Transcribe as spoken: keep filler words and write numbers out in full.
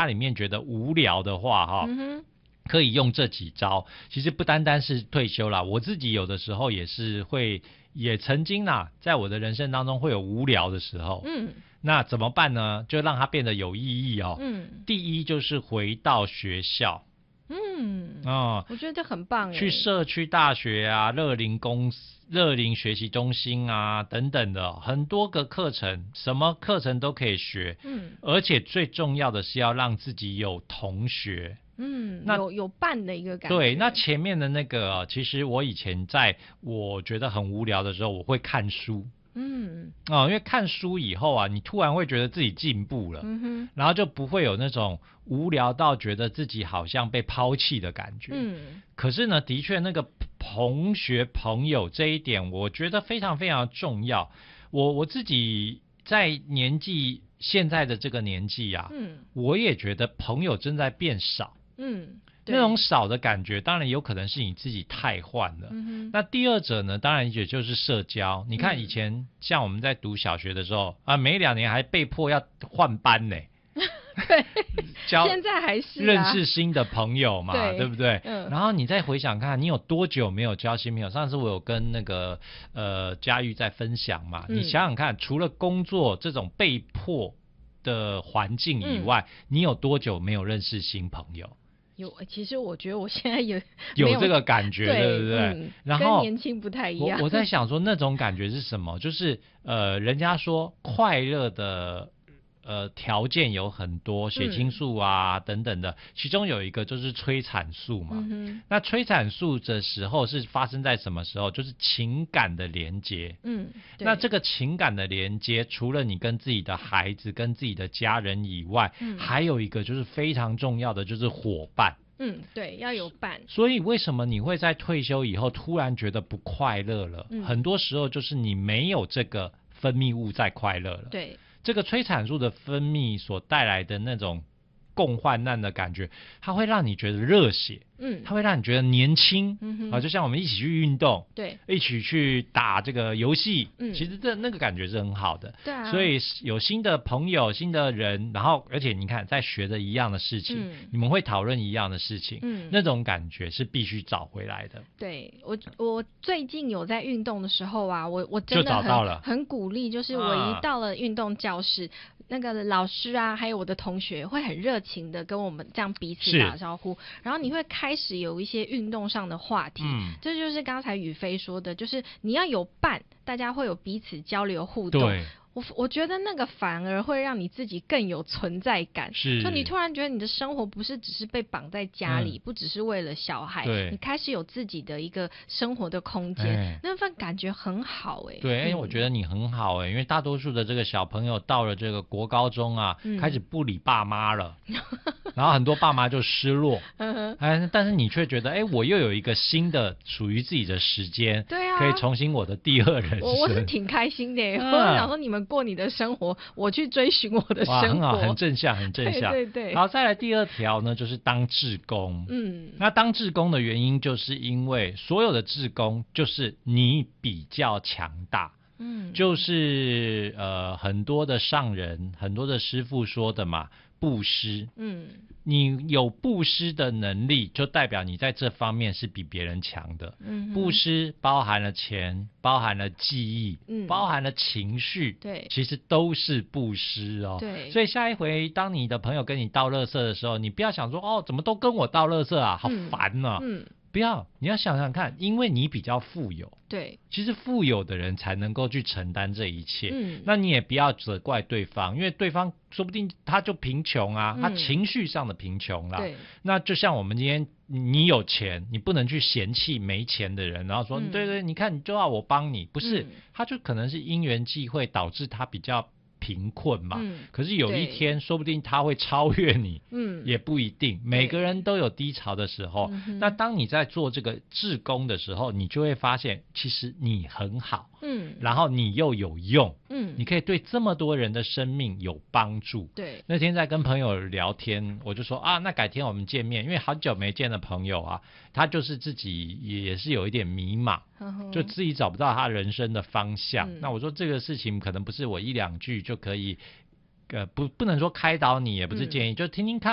家里面觉得无聊的话哈、嗯，可以用这几招。其实不单单是退休啦，我自己有的时候也是会，也曾经啦，在我的人生当中会有无聊的时候。嗯，那怎么办呢？就让它变得有意义哦。嗯，第一就是回到学校。 嗯，哦，我觉得这很棒耶。 去社区大学啊、乐龄公司、乐龄学习中心啊等等的很多个课程，什么课程都可以学。嗯，而且最重要的是要让自己有同学。 嗯，那有有伴的一个感觉。 对，那前面的那个，其实我以前在我觉得很无聊的时候，我会看书。嗯，哦，因为看书以后啊，你突然会觉得自己进步了，嗯哼，然后就不会有那种无聊到觉得自己好像被抛弃的感觉。嗯，可是呢，的确那个同学朋友这一点，我觉得非常非常重要。我我自己在年纪现在的这个年纪啊，嗯，我也觉得朋友正在变少。嗯。那种少的感觉，当然有可能是你自己太换了。嗯、那第二者呢，当然也就是社交。你看以前、嗯、像我们在读小学的时候啊，每两年还被迫要换班呢。 对，现在还是、啊、 认识新的朋友嘛， 对, 对不对、嗯？然后你再回想看，你有多久没有交新朋友？上次我有跟那个呃佳玉在分享嘛、嗯，你想想看，除了工作这种被迫的环境以外、嗯，你有多久没有认识新朋友？ 有，其实我觉得我现在有有, 有这个感觉， 对, 对不对、嗯？然后跟年轻不太一样。 我我在想说，那种感觉是什么？就是呃，人家说快乐的呃条件有很多，血清素啊、嗯、等等的，其中有一个就是催产素嘛。嗯、那催产素的时候是发生在什么时候？就是情感的连接。嗯，那这个情感的连接，除了你跟自己的孩子、跟自己的家人以外，嗯、还有一个就是非常重要的，就是伙伴。 嗯，对，要有伴。 所以为什么你会在退休以后突然觉得不快乐了？嗯、很多时候就是你没有这个分泌物在快乐了。 对， 这个催产素的分泌所带来的那种共患难的感觉，它会让你觉得热血。嗯，它会让你觉得年轻。嗯啊，就像我们一起去运动， 对， 一起去打这个游戏，嗯，其实这那个感觉是很好的。 对啊， 所以有新的朋友、新的人，然后而且你看在学着一样的事情、嗯，你们会讨论一样的事情，嗯，那种感觉是必须找回来的。 对，我我最近有在运动的时候啊，我我真的很就找到了很鼓励，就是我一到了运动教室。啊，那个老师啊，还有我的同学会很热情的跟我们这样彼此打招呼，然后你会开始有一些运动上的话题，嗯，这就是刚才宇飞说的，就是你要有伴，大家会有彼此交流互动。 对， 我我觉得那个反而会让你自己更有存在感， 是， 就你突然觉得你的生活不是只是被绑在家里，嗯、不只是为了小孩，你开始有自己的一个生活的空间，欸、那份感觉很好哎、欸。 对，哎、嗯，我觉得你很好哎、欸，因为大多数的这个小朋友到了这个国高中啊，嗯、开始不理爸妈了，然后很多爸妈就失落，哎，但是你却觉得哎，我又有一个新的属于自己的时间， 对啊， 可以重新我的第二人生。 我我是挺开心的、欸，嗯、我想说你们过你的生活，我去追寻我的生活， 很好，很正向，很正向。 对对对。 好，再来第二条呢，就是当志工。嗯，那当志工的原因，就是因为所有的志工就是你比较强大。嗯，就是呃很多的上人，很多的师父说的嘛，布施。嗯，你有布施的能力，就代表你在这方面是比别人强的。嗯，布施包含了钱，包含了记忆，嗯，包含了情绪， 对， 其实都是布施哦。 对， 所以下一回当你的朋友跟你倒垃圾的时候，你不要想说哦，怎么都跟我倒垃圾啊，好烦啊。嗯。嗯，不要，你要想想看，因为你比较富有， 对， 其实富有的人才能够去承担这一切。嗯，那你也不要责怪对方，因为对方说不定他就贫穷啊，嗯、他情绪上的贫穷啦。对，那就像我们今天，你有钱，你不能去嫌弃没钱的人，然后说，嗯、对对，你看你就要我帮你，不是，嗯、他就可能是因缘际会导致他比较贫困嘛、嗯，可是有一天说不定他会超越你，嗯，也不一定，每个人都有低潮的时候。那当你在做这个志工的时候，你就会发现其实你很好，嗯，然后你又有用，嗯，你可以对这么多人的生命有帮助。 对， 那天在跟朋友聊天，我就说啊，那改天我们见面，因为好久没见的朋友啊，他就是自己也是有一点迷茫，就自己找不到他人生的方向。嗯、那我说这个事情可能不是我一两句就可以，呃，不不能说开导你，也不是建议，嗯、就听听看。